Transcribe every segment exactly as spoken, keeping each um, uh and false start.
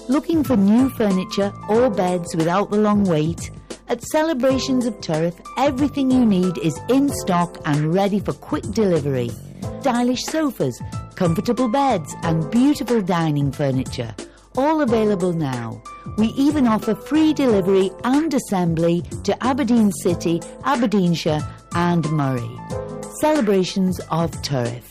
Looking for new furniture or beds without the long wait? At Celebrations of Turf, everything you need is in stock and ready for quick delivery. Stylish sofas, comfortable beds and beautiful dining furniture. All available now. We even offer free delivery and assembly to Aberdeen City, Aberdeenshire and Moray. Celebrations of Turf.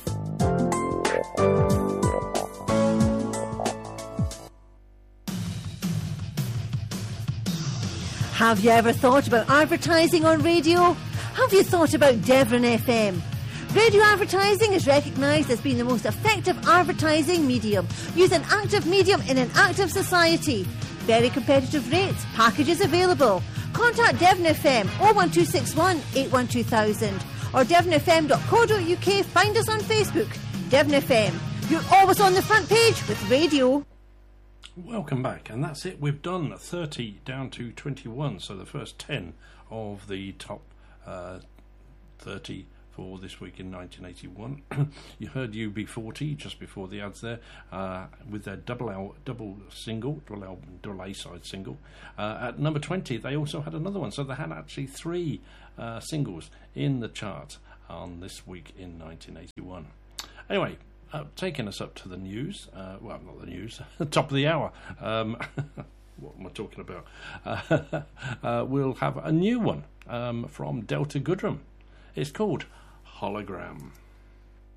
Have you ever thought about advertising on radio? Have you thought about Devon F M? Radio advertising is recognised as being the most effective advertising medium. Use an active medium in an active society. Very competitive rates, packages available. Contact Devon F M oh one two six one, eight one two thousand or devon f m dot co dot u k. Find us on Facebook. Devon F M. You're always on the front page with radio. Welcome back, and that's it. We've done thirty down to twenty-one, so the first ten of the top uh, thirty for this week in nineteen eighty-one. You heard U B forty just before the ads there, uh, with their double L, double single, double L, double A side single. Uh, at number twenty, they also had another one, so they had actually three uh, singles in the chart on this week in nineteen eighty-one. Anyway. Uh, taking us up to the news, uh, well, not the news, top of the hour. Um, what am I talking about? Uh, uh, we'll have a new one um, from Delta Goodrem. It's called Hologram.